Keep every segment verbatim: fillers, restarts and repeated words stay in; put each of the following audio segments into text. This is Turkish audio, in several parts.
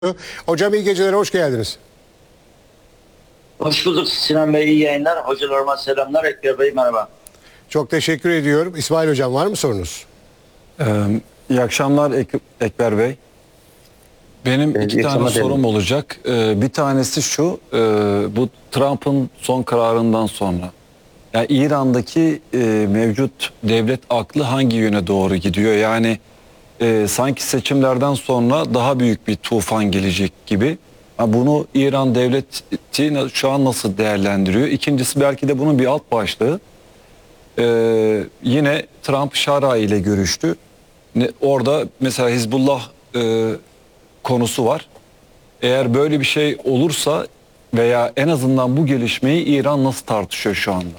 Hocam iyi geceler, hoş geldiniz. Hoş bulduk Sinan Bey, iyi yayınlar. Hocalarıma selamlar. Ekber Bey merhaba. Çok teşekkür ediyorum. İsmail Hocam var mı sorunuz? Ee, iyi akşamlar Ek Ekber Bey. Benim Evet, iki tane sorum dedim. olacak. Ee, bir tanesi şu, e, bu Trump'ın son kararından sonra. Yani İran'daki e, mevcut devlet aklı hangi yöne doğru gidiyor? Yani e, sanki seçimlerden sonra daha büyük bir tufan gelecek gibi. Ha, bunu İran devleti şu an nasıl değerlendiriyor? İkincisi belki de bunun bir alt başlığı. Ee, yine Trump Şara ile görüştü. Ne, orada mesela Hizbullah e, konusu var. Eğer böyle bir şey olursa veya en azından bu gelişmeyi İran nasıl tartışıyor şu anda?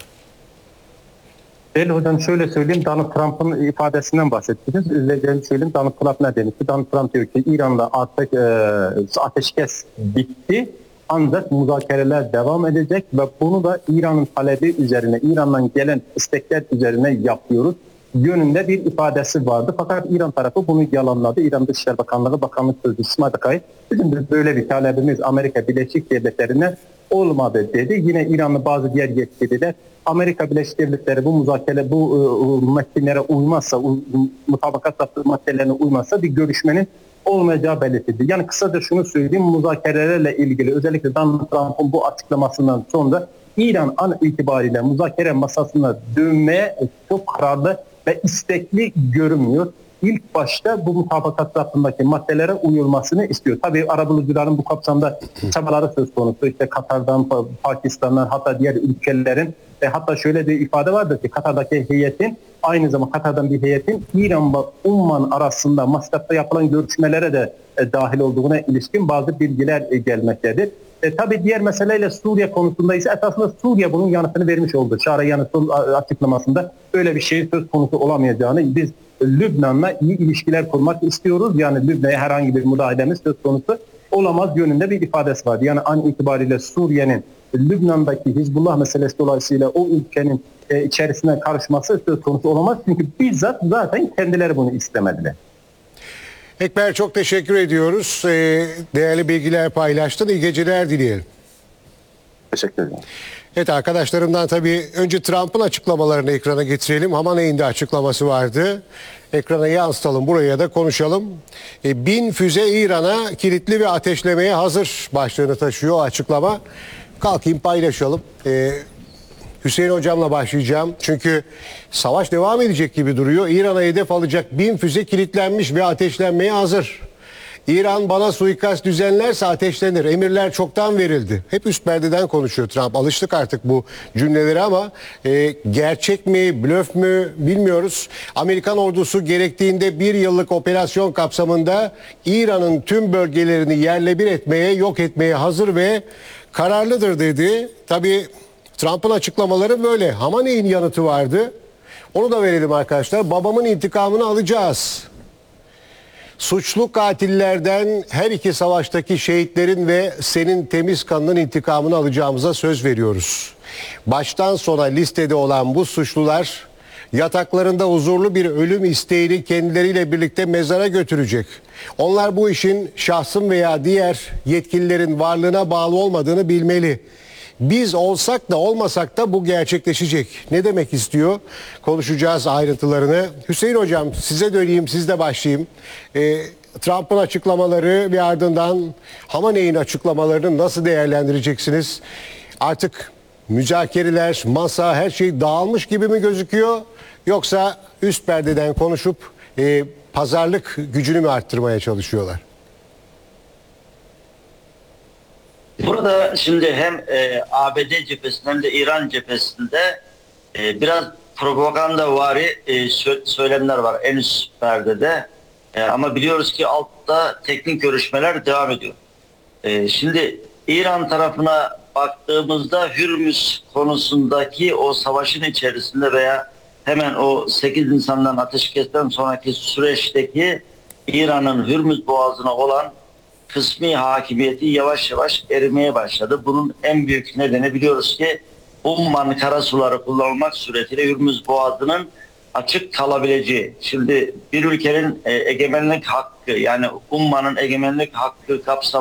Değil hocam, şöyle söyleyeyim, Donald Trump'ın ifadesinden bahsettiniz. Üzerine söyleyeyim, Donald Trump ne demişti? Donald Trump diyor ki İran'da artık e, ateşkes bitti. Ancak müzakereler devam edecek ve bunu da İran'ın talebi üzerine, İran'dan gelen istekler üzerine yapıyoruz yönünde bir ifadesi vardı. Fakat İran tarafı bunu yalanladı. İran Dışişleri Bakanlığı Bakanlık Sözcüsü İsmail Akay, bizim de böyle bir talebimiz Amerika Birleşik Devletleri'ne olmadı dedi. Yine İranlı bazı diğer yetkililer Amerika Birleşik Devletleri bu müzakere, bu e, metinlere uymazsa, mutabakat maddelerine uymazsa bir görüşmenin olmayacağı belirtildi. Yani kısaca şunu söyleyeyim, müzakerelerle ilgili özellikle Donald Trump'ın bu açıklamasından sonra İran an itibariyle müzakere masasına dönmeye çok kararlı ve istekli görünmüyor. İlk başta bu mutabakat hakkındaki maddelere uyulmasını istiyor. Tabii arabulucuların bu kapsamda çabaları söz konusu. İşte Katar'dan, Pakistan'dan, hatta diğer ülkelerin, e, hatta şöyle bir ifade vardır ki Katar'daki heyetin, aynı zamanda Katar'dan bir heyetin İran ve Umman arasında Maskat'ta yapılan görüşmelere de e, dahil olduğuna ilişkin bazı bilgiler e, gelmektedir. E, tabii diğer meseleyle Suriye konusunda ise esasında Suriye bunun yanıtını vermiş oldu. Şara yanıtı açıklamasında öyle bir şey söz konusu olamayacağını, biz Lübnan'la iyi ilişkiler kurmak istiyoruz. Yani Lübnan'a herhangi bir müdahalemiz söz konusu olamaz yönünde bir ifadesi vardı. Yani an itibariyle Suriye'nin Lübnan'daki Hizbullah meselesi dolayısıyla o ülkenin e, içerisine karışması söz konusu olamaz. Çünkü bizzat zaten kendileri bunu istemediler. Ekber, çok teşekkür ediyoruz. Ee, değerli bilgiler paylaştın. İyi geceler dileyelim. Teşekkür ederim. Evet, arkadaşlarımdan tabii önce Trump'ın açıklamalarını ekrana getirelim. Hamaney'in de açıklaması vardı. Ekrana yansıtalım, buraya da konuşalım. E, bin füze İran'a kilitli ve ateşlemeye hazır başlığını taşıyor o açıklama. Kalkayım paylaşalım. E, Hüseyin Hocam'la başlayacağım. Çünkü savaş devam edecek gibi duruyor. İran'a hedef alacak bin füze kilitlenmiş ve ateşlenmeye hazır. İran bana suikast düzenlerse ateşlenir. Emirler çoktan verildi. Hep üst perdeden konuşuyor Trump. Alıştık artık bu cümlelere ama e, gerçek mi, blöf mü bilmiyoruz. Amerikan ordusu gerektiğinde bir yıllık operasyon kapsamında İran'ın tüm bölgelerini yerle bir etmeye, yok etmeye hazır ve kararlıdır dedi. Tabii Trump'ın açıklamaları böyle. Hamaney'in yanıtı vardı. Onu da verelim arkadaşlar. Babamın intikamını alacağız. Suçlu katillerden her iki savaştaki şehitlerin ve senin temiz kanının intikamını alacağımıza söz veriyoruz. Baştan sona listede olan bu suçlular yataklarında huzurlu bir ölüm isteğini kendileriyle birlikte mezara götürecek. Onlar bu işin şahsın veya diğer yetkililerin varlığına bağlı olmadığını bilmeli. Biz olsak da olmasak da bu gerçekleşecek. Ne demek istiyor? Konuşacağız ayrıntılarını. Hüseyin Hocam, size döneyim, sizle başlayayım. Ee, Trump'ın açıklamaları ve ardından Hamaney'in açıklamalarını nasıl değerlendireceksiniz? Artık müzakereler, masa, her şey dağılmış gibi mi gözüküyor? Yoksa üst perdeden konuşup e, pazarlık gücünü mü arttırmaya çalışıyorlar? Burada şimdi hem e, A B D cephesinde hem de İran cephesinde e, biraz propagandavari e, sö- söylemler var en üst perdede. E, ama biliyoruz ki altta teknik görüşmeler devam ediyor. E, şimdi İran tarafına baktığımızda Hürmüz konusundaki o savaşın içerisinde veya hemen o sekiz Nisan'dan ateşkesten sonraki süreçteki İran'ın Hürmüz Boğazı'na olan kısmi hakimiyeti yavaş yavaş erimeye başladı. Bunun en büyük nedeni biliyoruz ki Umman karasuları kullanılmak suretiyle Hürmüz Boğazı'nın açık kalabileceği. Şimdi bir ülkenin e, egemenlik hakkı hakkı yani ummanın egemenlik hakkı kapsamında